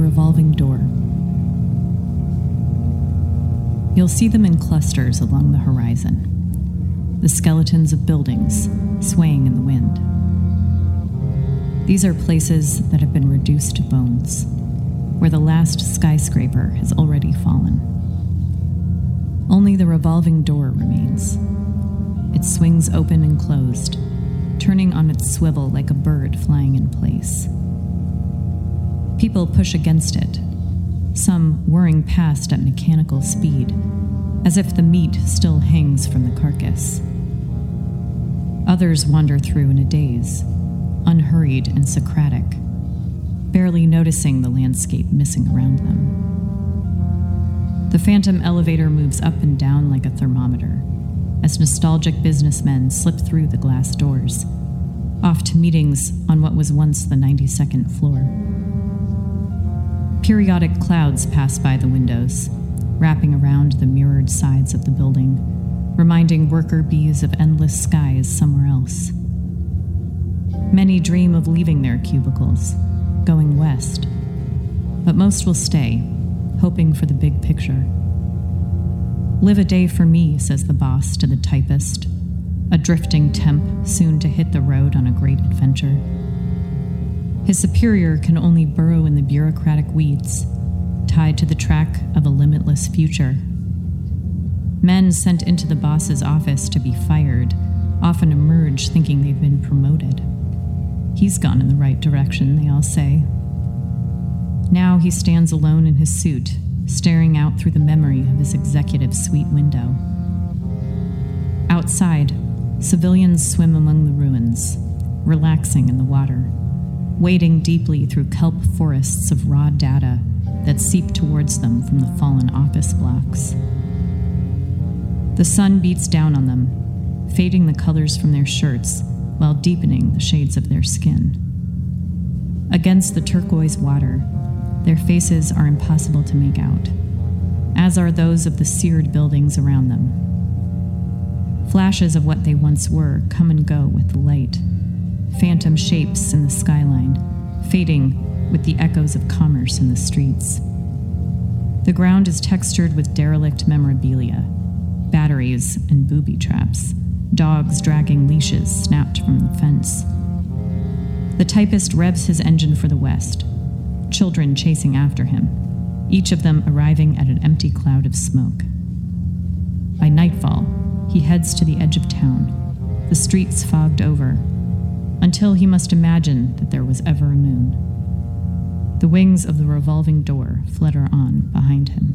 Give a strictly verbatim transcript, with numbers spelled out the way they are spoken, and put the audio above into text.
revolving door. You'll see them in clusters along the horizon, the skeletons of buildings swaying in the wind. These are places that have been reduced to bones, where the last skyscraper has already fallen. Only the revolving door remains. It swings open and closed, turning on its swivel like a bird flying in place. People push against it, some whirring past at mechanical speed, as if the meat still hangs from the carcass. Others wander through in a daze, unhurried and Socratic, barely noticing the landscape missing around them. The phantom elevator moves up and down like a thermometer, as nostalgic businessmen slip through the glass doors, off to meetings on what was once the ninety-second floor. Periodic clouds pass by the windows, wrapping around the mirrored sides of the building, reminding worker bees of endless skies somewhere else. Many dream of leaving their cubicles, going west, but most will stay, hoping for the big picture. "Live a day for me," says the boss to the typist, a drifting temp soon to hit the road on a great adventure. His superior can only burrow in the bureaucratic weeds, tied to the track of a limitless future. Men sent into the boss's office to be fired often emerge thinking they've been promoted. He's gone in the right direction, they all say. Now he stands alone in his suit, staring out through the memory of his executive suite window. Outside, civilians swim among the ruins, relaxing in the water, wading deeply through kelp forests of raw data that seep towards them from the fallen office blocks. The sun beats down on them, fading the colors from their shirts while deepening the shades of their skin. Against the turquoise water, their faces are impossible to make out, as are those of the seared buildings around them. Flashes of what they once were come and go with the light, phantom shapes in the skyline, fading with the echoes of commerce in the streets. The ground is textured with derelict memorabilia, batteries and booby traps, dogs dragging leashes snapped from the fence. The typist revs his engine for the west, children chasing after him, each of them arriving at an empty cloud of smoke. By nightfall, he heads to the edge of town, the streets fogged over, until he must imagine that there was ever a moon. The wings of the revolving door flutter on behind him.